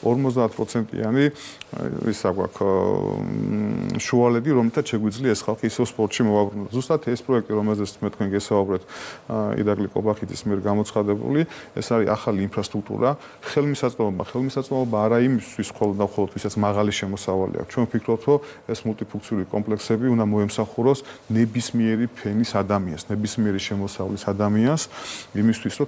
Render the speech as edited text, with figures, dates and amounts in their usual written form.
50%-იანი ისა გვაქვს შუალედი, რომელთაც შეგვიძლია ეს ხალხი ისევ სპორტში მოვაბრუნოთ. ზუსტად ეს პროექტი, რომელზეც მე თქვენ გესაუბრეთ, იდაგლი კობახიძის მიერ გამოცხადებული, ეს არის ახალი ინფრასტრუქტურა, ხელმისაწვდომობა არა იმისთვის მხოლოდ და მხოლოდ, ვისაც მაღალი შემოსავალი აქვს. ჩვენ ვფიქრობთ, რომ ეს მულტიფუნქციური კომპლექსები უნდა მოემსახუროს ნებისმიერი ფენის ადამიანს, ნებისმიერი შემოსავლის ადამიანს, იმისთვის, რომ